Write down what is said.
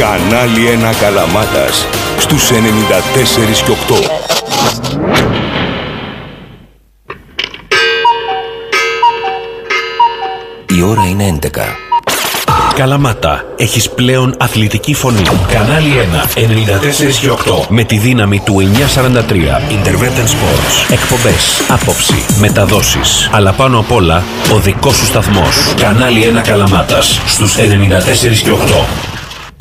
Κανάλι 1 Καλαμάτας στους 94 και 8. Η ώρα είναι 11. Καλαμάτα, έχεις πλέον αθλητική φωνή. Κανάλι 1, 94 και 8. Με τη δύναμη του 943. Intervention Sports. Εκπομπές, άποψη, μεταδόσεις. Αλλά πάνω απ' όλα, ο δικός σου σταθμός. Κανάλι 1 Καλαμάτας, στους 94 και 8.